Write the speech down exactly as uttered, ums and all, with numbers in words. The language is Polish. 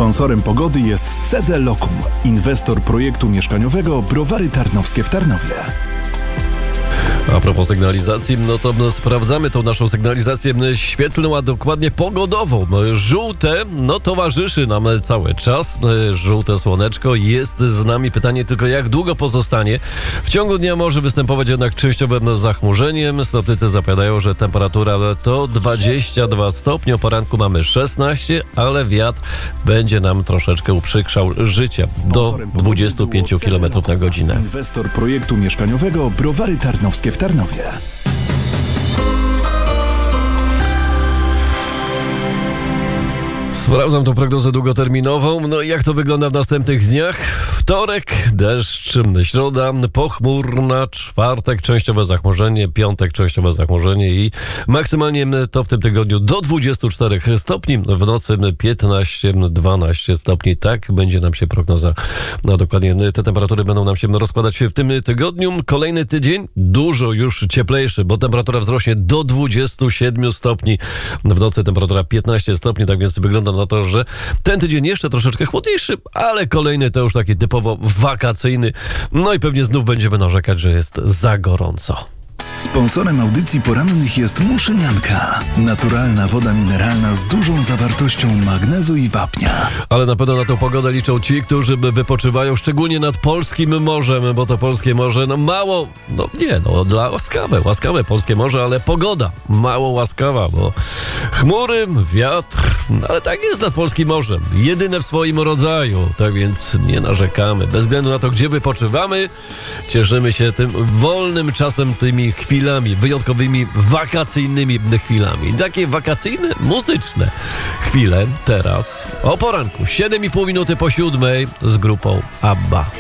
Sponsorem pogody jest C D Lokum, inwestor projektu mieszkaniowego Browary Tarnowskie w Tarnowie. A propos sygnalizacji, no to sprawdzamy tą naszą sygnalizację świetlną, a dokładnie pogodową. Żółte, no towarzyszy nam cały czas. Żółte słoneczko jest z nami. Pytanie tylko, jak długo pozostanie. W ciągu dnia może występować jednak częściowym zachmurzeniem. Synoptycy zapowiadają, że temperatura to dwadzieścia dwa stopnie. O poranku mamy szesnaście, ale wiatr będzie nam troszeczkę uprzykrzał życie do dwudziestu pięciu kilometrów na godzinę. Inwestor projektu mieszkaniowego Browary Tarnowskie w Tarnowie. Sprawdzam tą prognozę długoterminową. No i jak to wygląda w następnych dniach? Wtorek, deszcz, środa, pochmurna, czwartek, częściowe zachmurzenie, piątek, częściowe zachmurzenie i maksymalnie to w tym tygodniu do dwudziestu czterech stopni, w nocy piętnaście dwanaście stopni. Tak będzie nam się prognoza, no dokładnie te temperatury będą nam się rozkładać w tym tygodniu. Kolejny tydzień dużo już cieplejszy, bo temperatura wzrośnie do dwudziestu siedmiu stopni. W nocy temperatura piętnaście stopni, tak więc wygląda na to, że ten tydzień jeszcze troszeczkę chłodniejszy, ale kolejny to już taki typowo wakacyjny. No i pewnie znów będziemy narzekać, że jest za gorąco. Sponsorem audycji porannych jest Muszynianka. Naturalna woda mineralna z dużą zawartością magnezu i wapnia. Ale na pewno na tą pogodę liczą ci, którzy wypoczywają szczególnie nad polskim morzem, bo to polskie morze, no mało, no nie, no dla łaskawe, łaskawe polskie morze, ale pogoda mało łaskawa, bo chmury, wiatr, no ale tak jest nad polskim morzem. Jedyne w swoim rodzaju, tak więc nie narzekamy. Bez względu na to, gdzie wypoczywamy, cieszymy się tym wolnym czasem, tymi chwilami, wyjątkowymi, wakacyjnymi chwilami. Takie wakacyjne, muzyczne chwile teraz o poranku, siedem i pół minuty po siódmej z grupą ABBA.